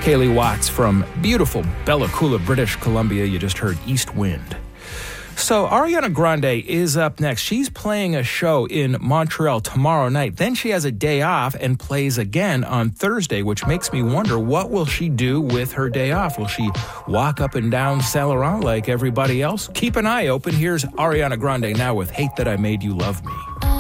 Haley Watts from beautiful Bella Coola, British Columbia. You just heard East Wind. So Ariana Grande is up next. She's playing a show in Montreal tomorrow night. Then she has a day off and plays again on Thursday, which makes me wonder, what will she do with her day off? Will she walk up and down Saint Laurent like everybody else? Keep an eye open. Here's Ariana Grande now with Hate That I Made You Love Me.